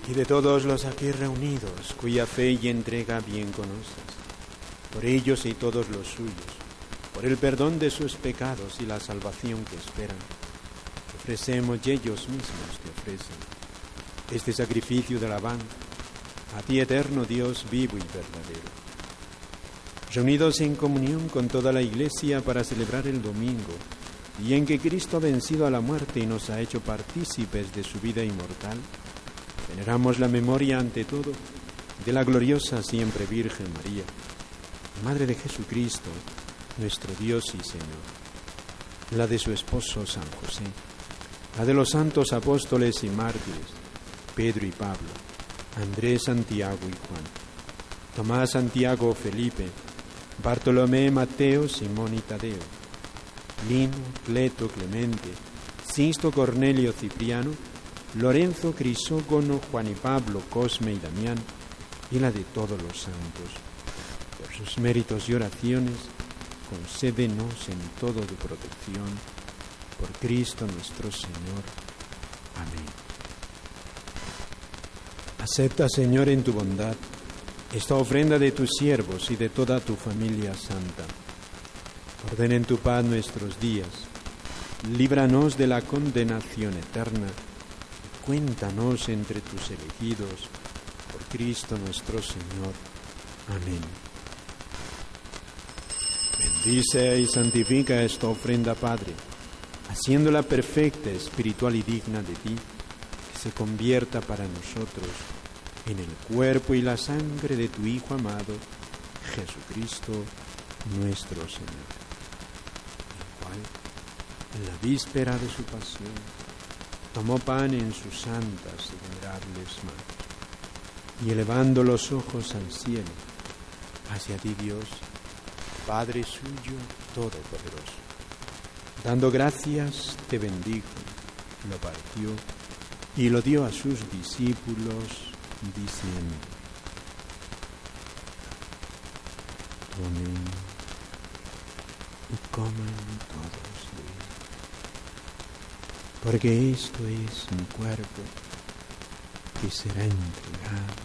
y de todos los aquí reunidos, cuya fe y entrega bien conoces, por ellos y todos los suyos, por el perdón de sus pecados y la salvación que esperan, ofrecemos y ellos mismos te ofrecen este sacrificio de alabanza a ti, eterno Dios vivo y verdadero. Reunidos en comunión con toda la Iglesia para celebrar el domingo, y en que Cristo ha vencido a la muerte y nos ha hecho partícipes de su vida inmortal, veneramos la memoria ante todo de la gloriosa siempre Virgen María, Madre de Jesucristo, nuestro Dios y Señor, la de su esposo San José, la de los santos apóstoles y mártires, Pedro y Pablo, Andrés, Santiago y Juan, Tomás, Santiago, Felipe, Bartolomé, Mateo, Simón y Tadeo, Lino, Cleto, Clemente, Sixto, Cornelio, Cipriano, Lorenzo, Crisógono, Juan y Pablo, Cosme y Damián, y la de todos los santos. Por sus méritos y oraciones, concédenos en todo tu protección, por Cristo nuestro Señor. Amén. Acepta, Señor, en tu bondad, esta ofrenda de tus siervos y de toda tu familia santa. Ordena en tu paz nuestros días, líbranos de la condenación eterna, y cuéntanos entre tus elegidos, por Cristo nuestro Señor. Amén. Bendice y santifica esta ofrenda, Padre, haciéndola perfecta, espiritual y digna de ti, que se convierta para nosotros en el cuerpo y la sangre de tu Hijo amado, Jesucristo nuestro Señor, el cual, en la víspera de su pasión, tomó pan en sus santas y venerables manos, y elevando los ojos al cielo, hacia ti, Dios, Padre suyo todopoderoso, dando gracias, te bendijo, lo partió y lo dio a sus discípulos, diciendo: tomen y coman todos de él, porque esto es mi cuerpo que será entregado